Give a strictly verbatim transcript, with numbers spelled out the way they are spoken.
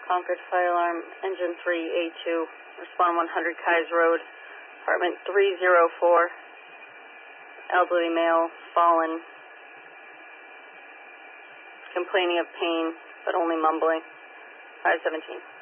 Concord Fire Alarm, Engine three A two, respond one hundred Keyes Road, apartment three oh four, elderly male, fallen, complaining of pain, but only mumbling, five seventeen.